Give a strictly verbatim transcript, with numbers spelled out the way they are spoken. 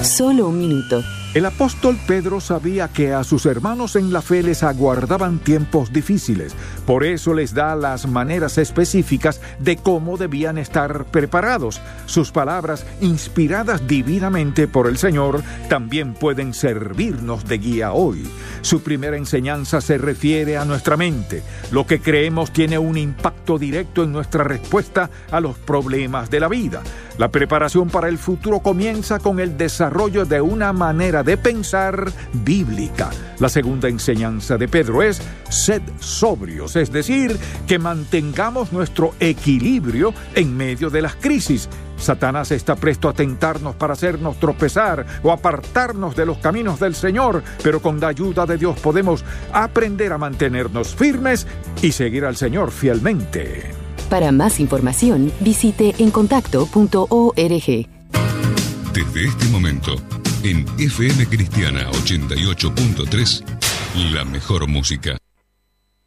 Solo un minuto. El apóstol Pedro sabía que a sus hermanos en la fe les aguardaban tiempos difíciles. Por eso les da las maneras específicas de cómo debían estar preparados. Sus palabras, inspiradas divinamente por el Señor, también pueden servirnos de guía hoy. Su primera enseñanza se refiere a nuestra mente. Lo que creemos tiene un impacto directo en nuestra respuesta a los problemas de la vida. La preparación para el futuro comienza con el desarrollo de una manera de pensar bíblica. La segunda enseñanza de Pedro es: sed sobrios, es decir, que mantengamos nuestro equilibrio en medio de las crisis. Satanás está presto a tentarnos para hacernos tropezar o apartarnos de los caminos del Señor, pero con la ayuda de Dios podemos aprender a mantenernos firmes y seguir al Señor fielmente. Para más información, visite encontacto punto org. Desde este momento, en F M Cristiana ochenta y ocho punto tres, la mejor música.